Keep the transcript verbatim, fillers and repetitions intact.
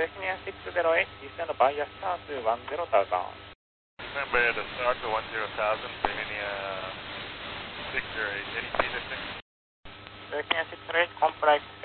Virginia six zero eight, descend by your start to one zero thousand. Stand by at the start to one zero thousand, Virginia six zero eight, any speed distance? Virginia six zero eight, comply